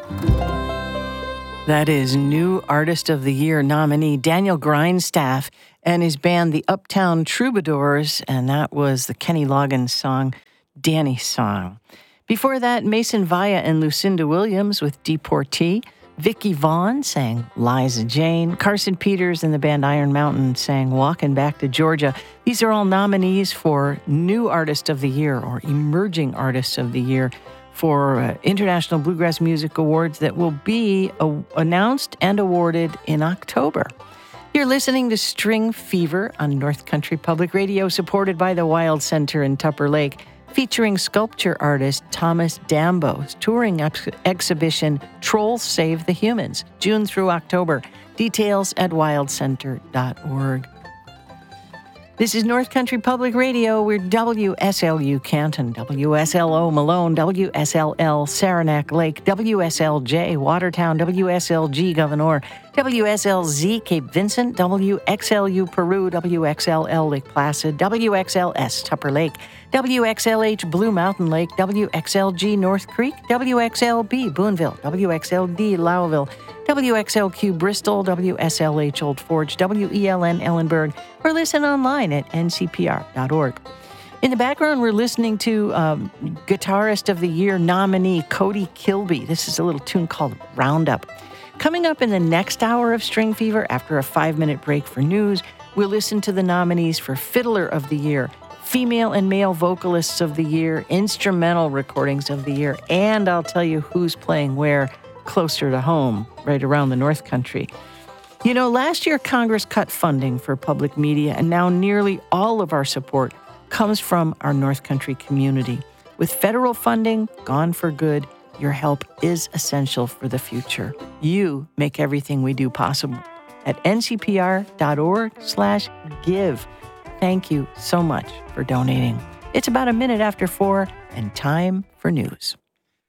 That is New Artist of the Year nominee Daniel Grindstaff and his band, the Uptown Troubadours, and that was the Kenny Loggins song, Danny's Song. Before that, Mason Vaya and Lucinda Williams with Deportee. Vicky Vaughn sang Liza Jane. Carson Peters and the band Iron Mountain sang Walking Back to Georgia. These are all nominees for New Artist of the Year or Emerging Artists of the Year for International Bluegrass Music Awards that will be announced and awarded in October. You're listening to String Fever on North Country Public Radio, supported by the Wild Center in Tupper Lake, featuring sculpture artist Thomas Dambo's touring exhibition Trolls Save the Humans, June through October. Details at wildcenter.org. This is North Country Public Radio. We're WSLU Canton, WSLO Malone, WSLL Saranac Lake, WSLJ Watertown, WSLG Governor, WSLZ Cape Vincent, WXLU Peru, WXLL Lake Placid, WXLS Tupper Lake, WXLH Blue Mountain Lake, WXLG North Creek, WXLB Boonville, WXLD Lowville, WXLQ Bristol, WSLH Old Forge, WELN Ellenburg, or listen online at ncpr.org. In the background, we're listening to Guitarist of the Year nominee Cody Kilby. This is a little tune called Roundup. Coming up in the next hour of String Fever, after a 5-minute break for news, we'll listen to the nominees for Fiddler of the Year, Female and Male Vocalists of the Year, Instrumental Recordings of the Year, and I'll tell you who's playing where closer to home, right around the North Country. You know, last year Congress cut funding for public media, and now nearly all of our support comes from our North Country community. With federal funding gone for good, your help is essential for the future. You make everything we do possible at ncpr.org/give. Thank you so much for donating. It's about 4:01 and time for news.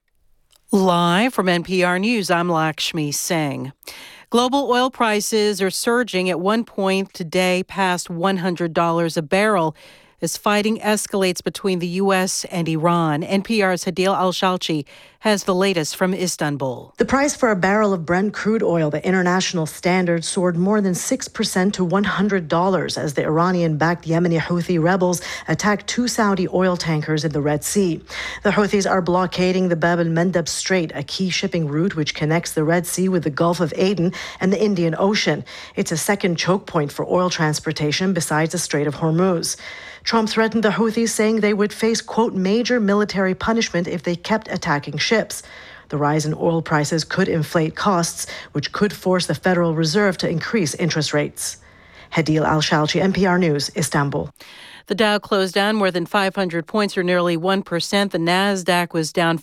Live from NPR News, I'm Lakshmi Singh. Global oil prices are surging at one point today past $100 a barrel as fighting escalates between the U.S. and Iran. NPR's Hadil Al-Shalchi has the latest from Istanbul. The price for a barrel of Brent crude oil, the international standard, soared more than 6% to $100 as the Iranian-backed Yemeni Houthi rebels attacked 2 Saudi oil tankers in the Red Sea. The Houthis are blockading the Bab el-Mandeb Strait, a key shipping route which connects the Red Sea with the Gulf of Aden and the Indian Ocean. It's a second choke point for oil transportation besides the Strait of Hormuz. Trump threatened the Houthis, saying they would face, quote, major military punishment if they kept attacking ships. The rise in oil prices could inflate costs, which could force the Federal Reserve to increase interest rates. Hadil Al-Shalchi, NPR News, Istanbul. The Dow closed down more than 500 points, or nearly 1%. The Nasdaq was down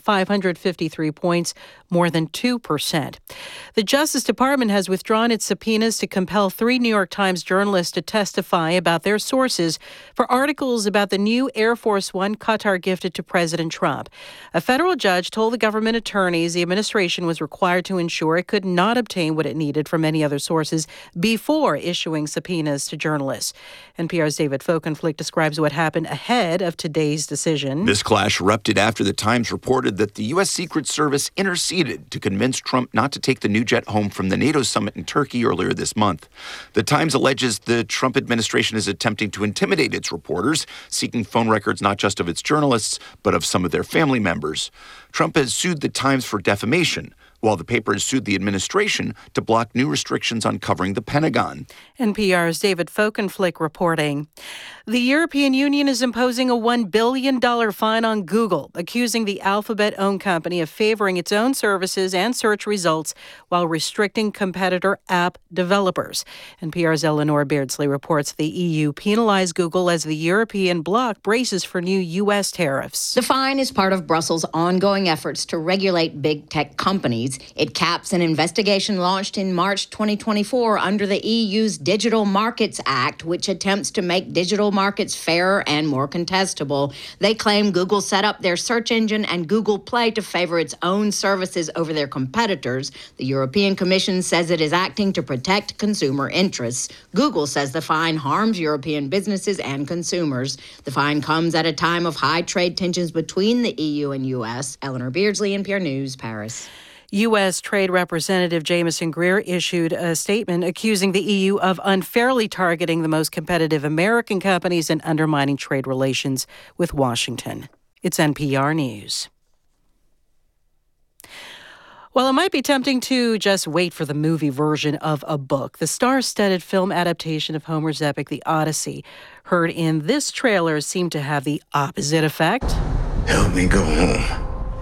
553 points, more than 2%. The Justice Department has withdrawn its subpoenas to compel 3 New York Times journalists to testify about their sources for articles about the new Air Force One Qatar gifted to President Trump. A federal judge told the government attorneys the administration was required to ensure it could not obtain what it needed from any other sources before issuing subpoenas to journalists. NPR's David Folkenflik describes what happened ahead of today's decision. This clash erupted after the Times reported that the U.S. Secret Service interceded to convince Trump not to take the new jet home from the NATO summit in Turkey earlier this month. The Times alleges the Trump administration is attempting to intimidate its reporters, seeking phone records not just of its journalists, but of some of their family members. Trump has sued the Times for defamation, while the paper has sued the administration to block new restrictions on covering the Pentagon. NPR's David Folkenflik reporting. The European Union is imposing a $1 billion fine on Google, accusing the Alphabet-owned company of favoring its own services and search results while restricting competitor app developers. NPR's Eleanor Beardsley reports the EU penalized Google as the European bloc braces for new U.S. tariffs. The fine is part of Brussels' ongoing efforts to regulate big tech companies. It caps an investigation launched in March 2024 under the EU's Digital Markets Act, which attempts to make digital markets fairer and more contestable. They claim Google set up their search engine and Google Play to favor its own services over their competitors. The European Commission says it is acting to protect consumer interests. Google says the fine harms European businesses and consumers. The fine comes at a time of high trade tensions between the EU and U.S. Eleanor Beardsley, NPR News, Paris. U.S. Trade Representative Jamieson Greer issued a statement accusing the EU of unfairly targeting the most competitive American companies and undermining trade relations with Washington. It's NPR News. Well, it might be tempting to just wait for the movie version of a book. The star-studded film adaptation of Homer's epic, The Odyssey, heard in this trailer, seemed to have the opposite effect. Help me go home.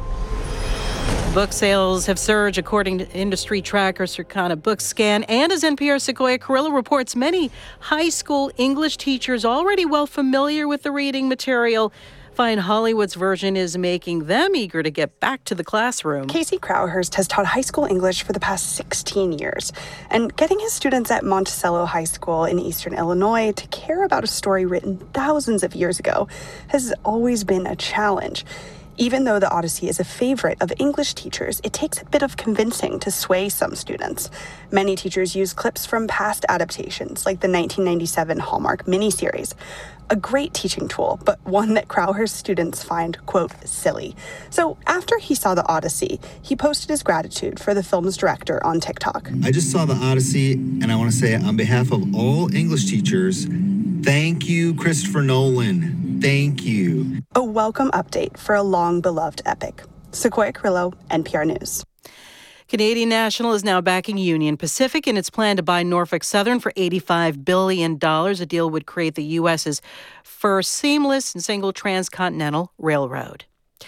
Book sales have surged, according to industry tracker Circana Bookscan. And as NPR's Sequoia Carrillo reports, many high school English teachers already well familiar with the reading material find Hollywood's version is making them eager to get back to the classroom. Casey Crowhurst has taught high school English for the past 16 years, and getting his students at Monticello High School in eastern Illinois to care about a story written thousands of years ago has always been a challenge. Even though The Odyssey is a favorite of English teachers, it takes a bit of convincing to sway some students. Many teachers use clips from past adaptations, like the 1997 Hallmark miniseries. A great teaching tool, but one that Crowhurst students find, quote, silly. So after he saw The Odyssey, he posted his gratitude for the film's director on TikTok. I just saw The Odyssey, and I want to say on behalf of all English teachers, thank you, Christopher Nolan. Thank you. A welcome update for a long-beloved epic. Sequoia Carrillo, NPR News. Canadian National is now backing Union Pacific in its plan to buy Norfolk Southern for $85 billion. A deal would create the U.S.'s first seamless and single transcontinental railroad.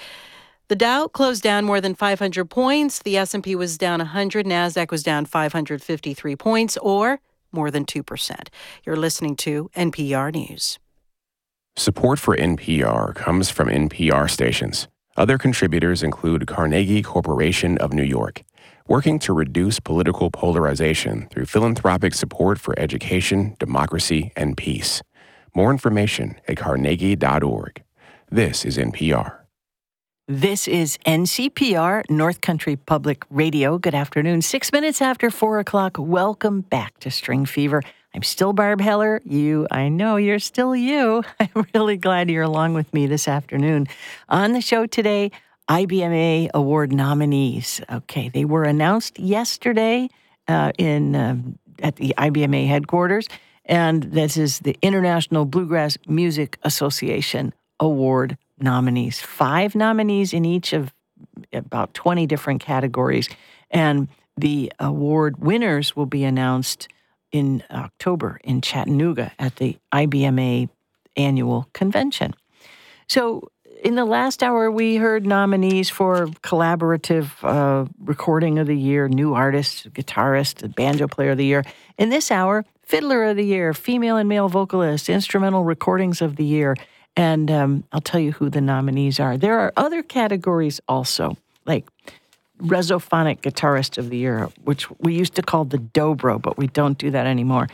The Dow closed down more than 500 points. The S&P was down 100. NASDAQ was down 553 points, or more than 2%. You're listening to NPR News. Support for NPR comes from NPR stations. Other contributors include Carnegie Corporation of New York, working to reduce political polarization through philanthropic support for education, democracy, and peace. More information at carnegie.org. This is NPR. This is NCPR, North Country Public Radio. Good afternoon. 6 minutes after 4 o'clock. Welcome back to String Fever. I'm still Barb Heller. I know you're still you. I'm really glad you're along with me this afternoon. On the show today, IBMA Award nominees. Okay, they were announced yesterday at the IBMA headquarters, and this is the International Bluegrass Music Association Award nominees. 5 nominees in each of about 20 different categories, and the award winners will be announced in October in Chattanooga at the IBMA annual convention. So in the last hour, we heard nominees for collaborative recording of the year, new artist, guitarist, banjo player of the year. In this hour, fiddler of the year, female and male vocalist, instrumental recordings of the year. And I'll tell you who the nominees are. There are other categories also, like Resophonic Guitarist of the Year, which we used to call the Dobro, but we don't do that anymore.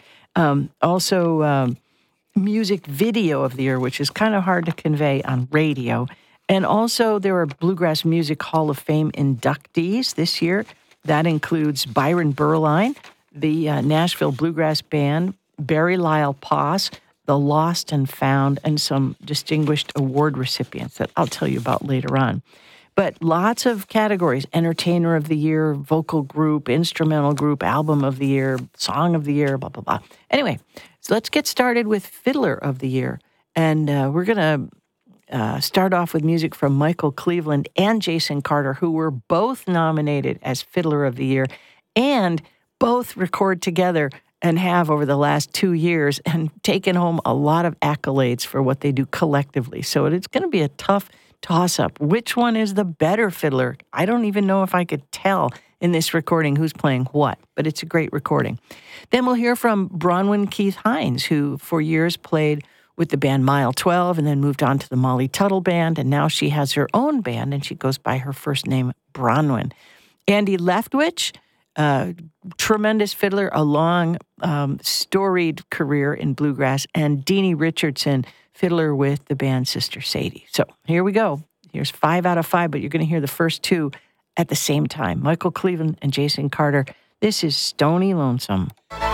Also, Music Video of the Year, which is kind of hard to convey on radio. And also, there are Bluegrass Music Hall of Fame inductees this year. That includes Byron Berline, the Nashville Bluegrass Band, Barry Lyle Poss, the Lost and Found, and some distinguished award recipients that I'll tell you about later on. But lots of categories: Entertainer of the Year, Vocal Group, Instrumental Group, Album of the Year, Song of the Year, blah, blah, blah. Anyway, so let's get started with Fiddler of the Year. And we're going to start off with music from Michael Cleveland and Jason Carter, who were both nominated as Fiddler of the Year and both record together and have over the last 2 years and taken home a lot of accolades for what they do collectively. So it's going to be a tough toss-up. Which one is the better fiddler? I don't even know if I could tell in this recording who's playing what, but it's a great recording. Then we'll hear from Bronwyn Keith Hines, who for years played with the band Mile 12 and then moved on to the Molly Tuttle Band, and now she has her own band, and she goes by her first name, Bronwyn. Andy Leftwich, tremendous fiddler, a long, storied career in bluegrass, and Deanie Richardson, fiddler with the band Sister Sadie. So here we go. Here's 5 out of 5, but you're going to hear the first 2 at the same time. Michael Cleveland and Jason Carter. This is Stony Lonesome.